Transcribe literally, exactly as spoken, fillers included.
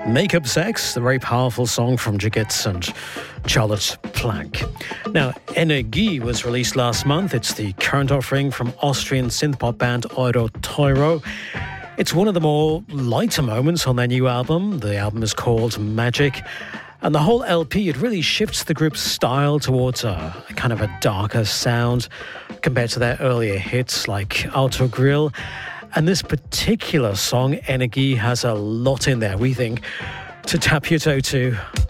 Makeup Sex, the very powerful song from Jiggits and Charlotte Plank. Now, Energie was released last month. It's the current offering from Austrian synth-pop band Euro Tyro. It's one of the more lighter moments on their new album. The album is called Magic. And the whole L P, it really shifts the group's style towards a, a kind of a darker sound compared to their earlier hits like Autogrill. And this particular song, Energie, has a lot in there, we think, to tap your toe to.